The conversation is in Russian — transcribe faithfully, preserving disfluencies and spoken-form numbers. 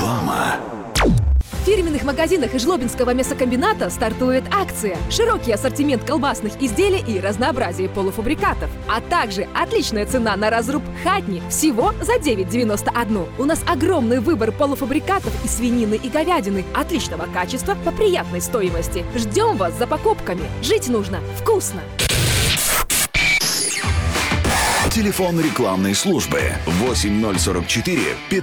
Реклама. В фирменных магазинах Жлобинского мясокомбината стартует акция. Широкий ассортимент колбасных изделий и разнообразие полуфабрикатов. А также отличная цена на разруб хатни всего за девять девяносто один. У нас огромный выбор полуфабрикатов и свинины, и говядины отличного качества по приятной стоимости. Ждем вас за покупками. Жить нужно вкусно. Телефон рекламной службы восемь ноль сорок четыре пятьсот